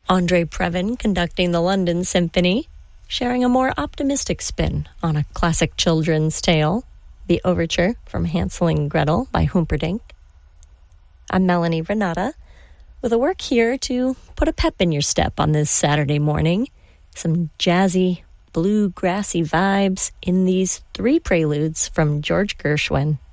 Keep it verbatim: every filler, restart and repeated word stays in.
Andre Previn conducting the London Symphony, sharing a more optimistic spin on a classic children's tale, The Overture from Hansel and Gretel by Humperdinck. I'm Melanie Renata, with a work here to put a pep in your step on this Saturday morning. Some jazzy, bluegrassy vibes in these three preludes from George Gershwin.